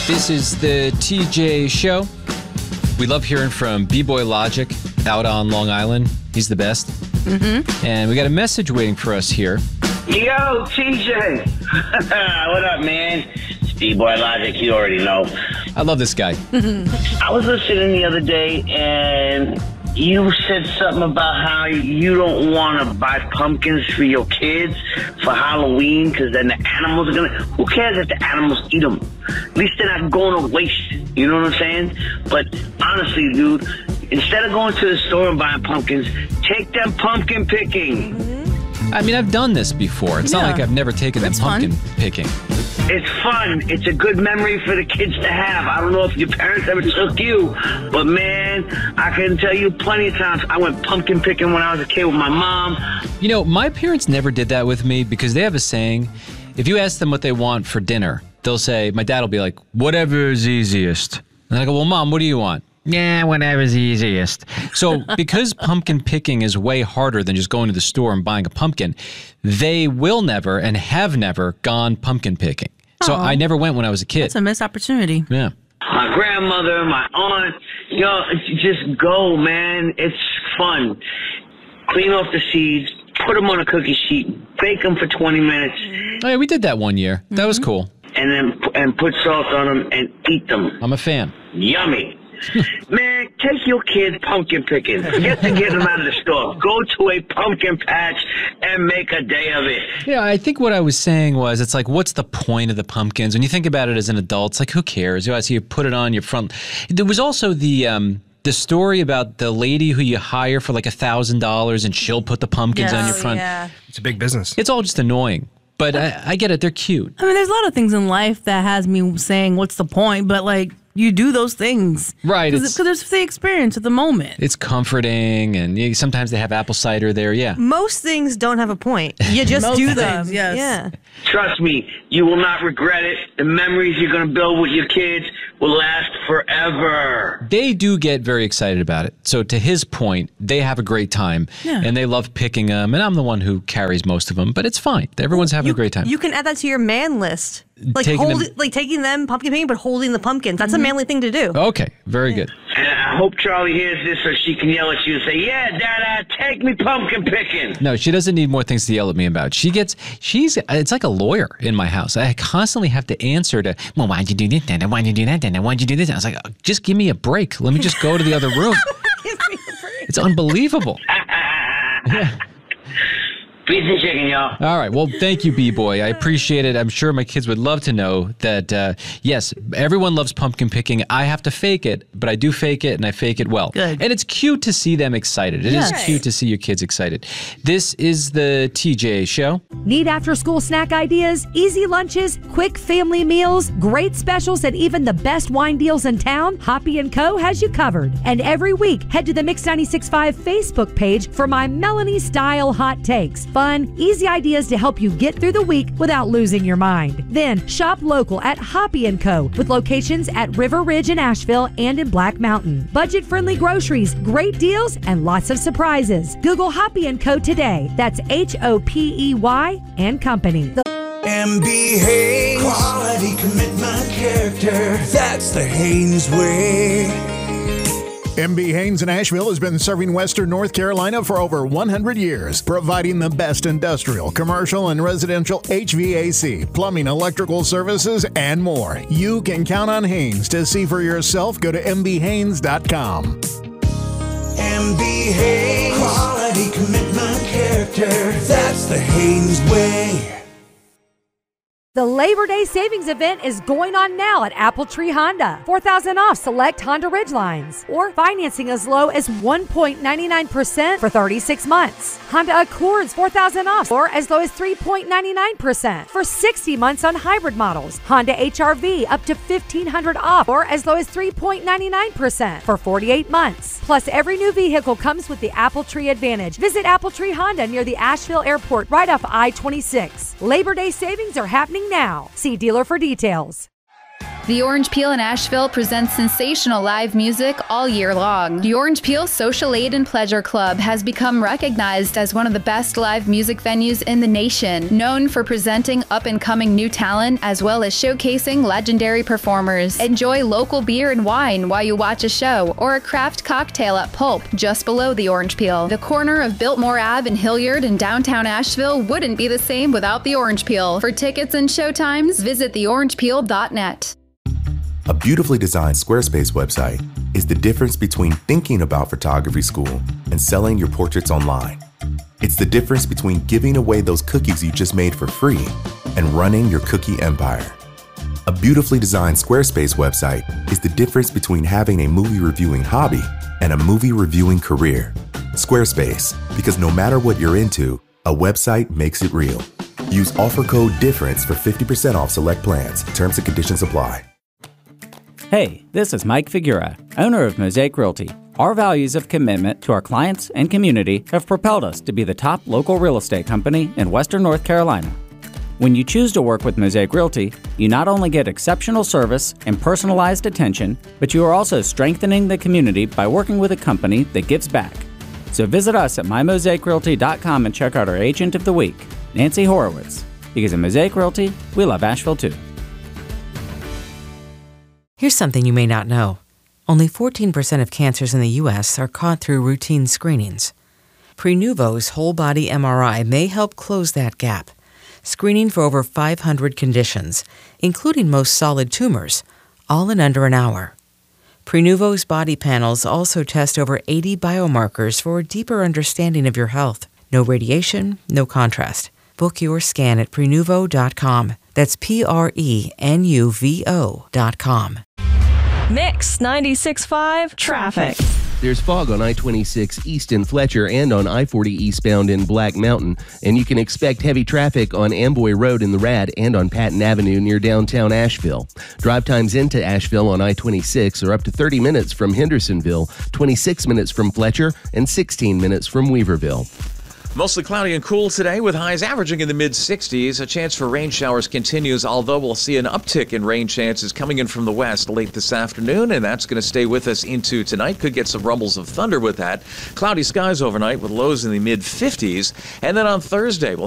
This is the TJ Show. We love hearing from B-Boy Logic out on Long Island. He's the best. Mm-hmm. And we got a message waiting for us here. Yo, TJ. What up, man? It's B-Boy Logic. You already know. I love this guy. I was listening the other day, and you said something about how you don't want to buy pumpkins for your kids for Halloween because then the animals are going to... Who cares if the animals eat them? At least they're not going to waste. You know what I'm saying? But honestly, dude, instead of going to the store and buying pumpkins, take them pumpkin picking. Mm-hmm. I mean, I've done this before. It's not like I've never taken them pumpkin picking. It's fun. It's a good memory for the kids to have. I don't know if your parents ever took you, but man, I can tell you plenty of times I went pumpkin picking when I was a kid with my mom. You know, my parents never did that with me because they have a saying, if you ask them what they want for dinner, they'll say, my dad will be like, whatever is easiest. And I go, well, Mom, what do you want? Yeah, whatever's easiest. So because pumpkin picking is way harder than just going to the store and buying a pumpkin, they will never and have never gone pumpkin picking. So I never went when I was a kid. That's a missed opportunity. Yeah. My grandmother, my aunt, just go, man. It's fun. Clean off the seeds, put them on a cookie sheet, bake them for 20 minutes. Oh, yeah, we did that one year. That was cool. And put salt on them and eat them. I'm a fan. Yummy. Man, take your kids pumpkin picking. Forget to get them out of the store. Go to a pumpkin patch and make a day of it. Yeah, I think what I was saying was, it's like, what's the point of the pumpkins? When you think about it as an adult, it's like, who cares? So you put it on your front. There was also the story about the lady who you hire for like $1,000 and she'll put the pumpkins on your front. Yeah. It's a big business. It's all just annoying. But I get it. They're cute. I mean, there's a lot of things in life that has me saying, what's the point? But, like, you do those things. Right. Because it's the experience at the moment. It's comforting, and sometimes they have apple cider there, yeah. Most things don't have a point. You just do them. Yes. Yeah. Trust me, you will not regret it. The memories you're going to build with your kids will last forever. They do get very excited about it. So to his point, they have a great time, and they love picking them, and I'm the one who carries most of them, but it's fine. Everyone's having a great time. You can add that to your man list. Like taking them pumpkin picking, but holding the pumpkins. That's a manly thing to do. Okay, very good. And I hope Charlie hears this so she can yell at you and say, yeah, Dada, take me pumpkin picking. No, she doesn't need more things to yell at me about. It's like a lawyer in my house. I constantly have to answer to, well, why'd you do this, Dada? Why'd you do that, Dada? Why'd you do this? I was like, just give me a break. Let me just go to the other room. It's unbelievable. Yeah. Pizza chicken, y'all. All right. Well, thank you, B-Boy. I appreciate it. I'm sure my kids would love to know that, yes, everyone loves pumpkin picking. I have to fake it, but I do fake it, and I fake it well. Good. And it's cute to see them excited. It is cute to see your kids excited. This is the TJ Show. Need after-school snack ideas, easy lunches, quick family meals, great specials, and even the best wine deals in town? Hoppy & Co. has you covered. And every week, head to the Mix 96.5 Facebook page for my Melanie-style hot takes. Fun, easy ideas to help you get through the week without losing your mind. Then shop local at Hoppy & Co. with locations at River Ridge in Asheville and in Black Mountain. Budget-friendly groceries, great deals, and lots of surprises. Google Hoppy & Co. today. That's HOPEY and Company. MB Haynes, quality, commitment, character. That's the Haynes way. MB Haynes in Asheville has been serving Western North Carolina for over 100 years, providing the best industrial, commercial, and residential HVAC, plumbing, electrical services, and more. You can count on Haynes to see for yourself. Go to mbhaynes.com. MB Haynes, quality, commitment, character. That's the Haynes way. The Labor Day Savings Event is going on now at Apple Tree Honda. $4,000 off select Honda Ridgelines, or financing as low as 1.99% for 36 months. Honda Accords $4,000 off, or as low as 3.99% for 60 months on hybrid models. Honda HR-V up to $1,500 off, or as low as 3.99% for 48 months. Plus, every new vehicle comes with the Apple Tree Advantage. Visit Apple Tree Honda near the Asheville Airport, right off I-26. Labor Day savings are happening now. See dealer for details. The Orange Peel in Asheville presents sensational live music all year long. The Orange Peel Social Aid and Pleasure Club has become recognized as one of the best live music venues in the nation, known for presenting up-and-coming new talent as well as showcasing legendary performers. Enjoy local beer and wine while you watch a show or a craft cocktail at Pulp, just below the Orange Peel. The corner of Biltmore Ave and Hilliard in downtown Asheville wouldn't be the same without the Orange Peel. For tickets and showtimes, visit theorangepeel.net. A beautifully designed Squarespace website is the difference between thinking about photography school and selling your portraits online. It's the difference between giving away those cookies you just made for free and running your cookie empire. A beautifully designed Squarespace website is the difference between having a movie reviewing hobby and a movie reviewing career. Squarespace, because no matter what you're into, a website makes it real. Use offer code DIFFERENCE for 50% off select plans. Terms and conditions apply. Hey, this is Mike Figura, owner of Mosaic Realty. Our values of commitment to our clients and community have propelled us to be the top local real estate company in Western North Carolina. When you choose to work with Mosaic Realty, you not only get exceptional service and personalized attention, but you are also strengthening the community by working with a company that gives back. So visit us at mymosaicrealty.com and check out our Agent of the Week, Nancy Horowitz. Because at Mosaic Realty, we love Asheville too. Here's something you may not know. Only 14% of cancers in the U.S. are caught through routine screenings. Prenuvo's whole-body MRI may help close that gap, screening for over 500 conditions, including most solid tumors, all in under an hour. Prenuvo's body panels also test over 80 biomarkers for a deeper understanding of your health. No radiation, no contrast. Book your scan at Prenuvo.com. That's Prenuvo.com. Mix 96.5 traffic. There's fog on I-26 east in Fletcher and on I-40 eastbound in Black Mountain, and you can expect heavy traffic on Amboy Road in the Rad and on Patton Avenue near downtown Asheville. Drive times into Asheville on I-26 are up to 30 minutes from Hendersonville, 26 minutes from Fletcher, and 16 minutes from Weaverville. Mostly cloudy and cool today with highs averaging in the mid-60s. A chance for rain showers continues, although we'll see an uptick in rain chances coming in from the west late this afternoon, and that's going to stay with us into tonight. Could get some rumbles of thunder with that. Cloudy skies overnight with lows in the mid-50s. And then on Thursday, we'll